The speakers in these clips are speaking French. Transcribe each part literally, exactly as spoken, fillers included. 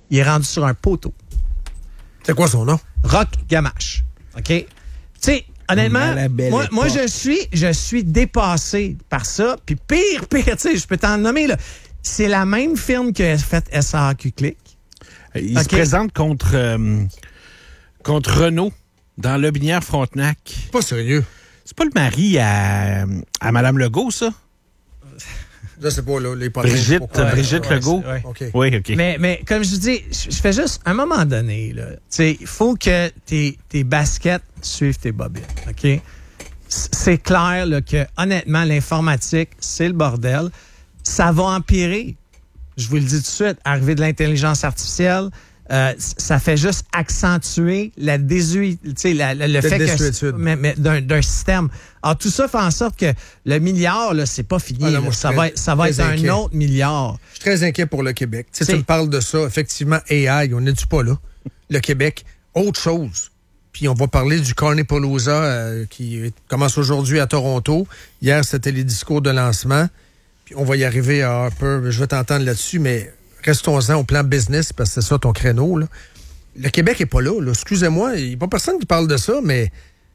il est rendu sur un poteau. C'est quoi son nom? Roch Gamache. OK? Tu sais, honnêtement, moi, moi je suis je suis dépassé par ça. Puis pire, pire, tu sais, je peux t'en nommer, là. C'est la même firme qui a fait S A Q Click. Il okay. se présente contre, euh, contre Renault dans Lobinière-Frontenac. Pas sérieux. C'est pas le mari à, à Mme Legault, ça? Je sais pas, là, les Brigitte, pourquoi, Brigitte ouais, Legault? Ouais. Okay. Oui, OK. Mais, mais comme je vous dis, je fais juste, à un moment donné, il faut que tes, tes baskets suivent tes bobines, OK? C'est clair là, que, honnêtement, l'informatique, c'est le bordel. Ça va empirer. Je vous le dis tout de suite, arrivée de l'intelligence artificielle, euh, ça fait juste accentuer la désuétude, tu sais, la, la, le fait que mais, mais d'un, d'un système. Alors tout ça fait en sorte que le milliard, là, c'est pas fini. Ah non, moi, ça, très, va, ça va être inquiet. Un autre milliard. Je suis très inquiet pour le Québec. Tu sais, tu me parles de ça, effectivement, A I, on n'est-tu pas là? Le Québec, autre chose. Puis on va parler du Carnipalooza euh, qui commence aujourd'hui à Toronto. Hier, c'était les discours de lancement. Puis on va y arriver à un peu, je vais t'entendre là-dessus, mais restons-en au plan business, parce que c'est ça ton créneau, là. Le Québec est pas là, là. Excusez-moi, il n'y a pas personne qui parle de ça, mais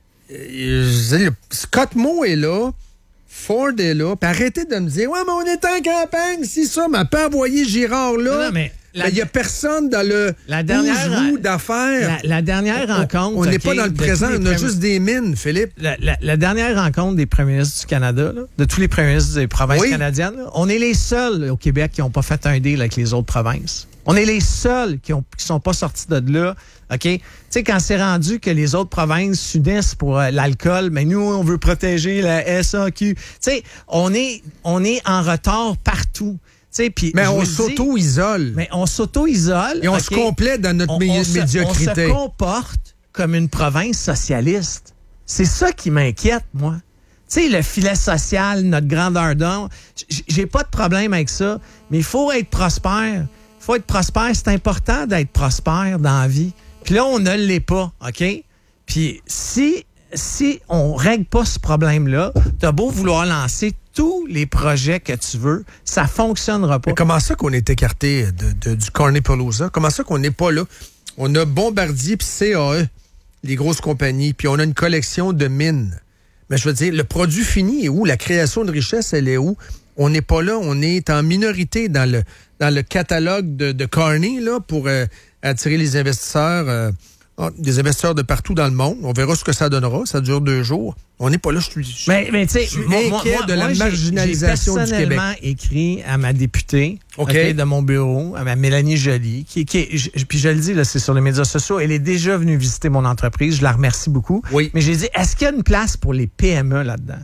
euh, Scott Moe est là, Ford est là, puis arrêtez de me dire « Ouais, mais on est en campagne, si ça, m'a pas envoyé Girard là. » Non, non, mais il n'y a personne dans le la dernière d'affaires. La, la dernière on, rencontre... On n'est okay, pas dans le présent, on a prém... juste des mines, Philippe. La, la, la dernière rencontre des premiers ministres du Canada, là, de tous les premiers ministres des provinces oui. canadiennes, là, on est les seuls là, au Québec qui n'ont pas fait un deal avec les autres provinces. On est les seuls qui ne sont pas sortis de là. OK? Tu sais, quand c'est rendu que les autres provinces s'unissent pour euh, l'alcool, mais nous, on veut protéger la S A Q. Tu sais, on est, on est en retard partout. Pis, mais on s'auto-isole. Mais on s'auto-isole. Et on okay? se complète dans notre on, mé- on se, médiocrité. On se comporte comme une province socialiste. C'est ça qui m'inquiète, moi. Tu sais, le filet social, notre grandeur d'homme, j'ai pas de problème avec ça, mais il faut être prospère. Il faut être prospère. C'est important d'être prospère dans la vie. Puis là, on ne l'est pas, OK? Puis si, si on règle pas ce problème-là, t'as beau vouloir lancer tous les projets que tu veux, ça fonctionnera pas. Mais comment ça qu'on est écarté de, de, du Carnipalooza? Comment ça qu'on n'est pas là? On a Bombardier puis C A E, les grosses compagnies, puis on a une collection de mines. Mais je veux dire, le produit fini est où? La création de richesse, elle est où? On n'est pas là, on est en minorité dans le, dans le catalogue de, de Carney là, pour euh, attirer les investisseurs, euh, des investisseurs de partout dans le monde. On verra ce que ça donnera. Ça dure deux jours. On n'est pas là, je suis, mais, mais, je suis moi, inquiet moi, de la moi, marginalisation j'ai, j'ai du Québec. J'ai personnellement écrit à ma députée okay. Okay, de mon bureau, à ma Mélanie Joly, qui, qui est, je, puis je le dis, là, c'est sur les médias sociaux, elle est déjà venue visiter mon entreprise, je la remercie beaucoup. Oui. Mais j'ai dit, est-ce qu'il y a une place pour les P M E là-dedans?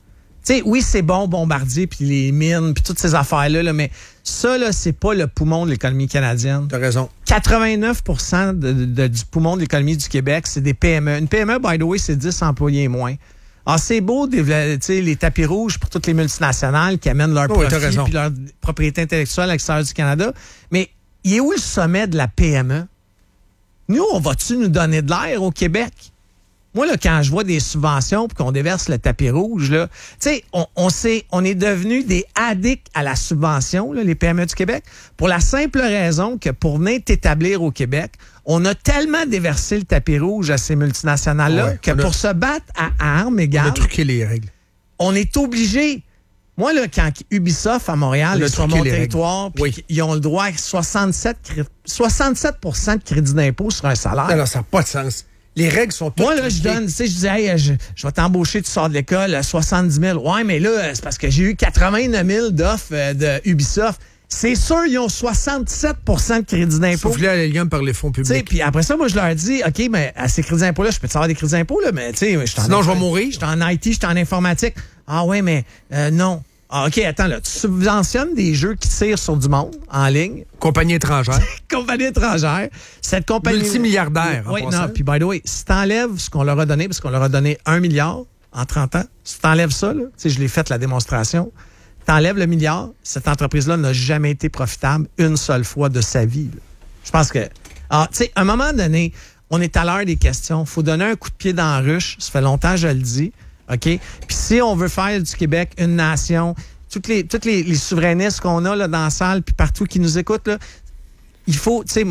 Tu sais, oui, c'est bon, Bombardier, puis les mines, puis toutes ces affaires-là, là, mais ça, là, c'est pas le poumon de l'économie canadienne. T'as raison. quatre-vingt-neuf pour cent de, de, de, du poumon de l'économie du Québec, c'est des P M E. Une P M E, by the way, c'est dix employés et moins. Alors, c'est beau, les tapis rouges pour toutes les multinationales qui amènent leur oh, profit puis leur propriété intellectuelle à l'extérieur du Canada. Mais il est où le sommet de la P M E? Nous, on va-tu nous donner de l'air au Québec? Moi, là, quand je vois des subventions puis qu'on déverse le tapis rouge, là, tu sais, on, on, on est devenus des addicts à la subvention, là, les P M E du Québec, pour la simple raison que pour venir t'établir au Québec, on a tellement déversé le tapis rouge à ces multinationales-là ouais, que a, pour se battre à armes égales, on a truqué les règles. On est obligé. Moi, là, quand Ubisoft à Montréal est sur mon territoire, puis oui. ils ont le droit à soixante-sept pour cent de crédit d'impôt sur un salaire. Non, non, ça n'a pas de sens. Les règles sont toutes. Moi, là, je donne, tu sais, je dis, hey, je, je vais t'embaucher, tu sors de l'école, soixante-dix mille. Ouais, mais là, c'est parce que j'ai eu quatre-vingt-neuf mille d'offres euh, de Ubisoft. C'est sûr, ils ont soixante-sept pour cent de crédit d'impôt. Soufflé à l'alien par les fonds publics. Puis après ça, moi, je leur dis, OK, mais à ces crédits d'impôt-là, je peux te savoir des crédits d'impôt, là, mais tu sais, je suis en. Sinon, je vais mourir. Je suis en I T, je suis en informatique. Ah, ouais, mais euh, non. Ah, OK, attends, là, tu subventionnes des jeux qui tirent sur du monde en ligne. Compagnie étrangère. Compagnie étrangère. Cette compagnie. Multimilliardaire. Oui, non. Puis, by the way, si t'enlèves ce qu'on leur a donné, parce qu'on leur a donné un milliard en trente ans, si t'enlèves ça, là, tu sais, je l'ai fait la démonstration, t'enlèves le milliard, cette entreprise-là n'a jamais été profitable une seule fois de sa vie. Là. Je pense que. Ah, tu sais, à un moment donné, on est à l'heure des questions. Il faut donner un coup de pied dans la ruche. Ça fait longtemps que je le dis. OK? Puis si on veut faire du Québec une nation, toutes les, toutes les, les souverainistes qu'on a là, dans la salle puis partout qui nous écoutent, là, il faut, tu sais,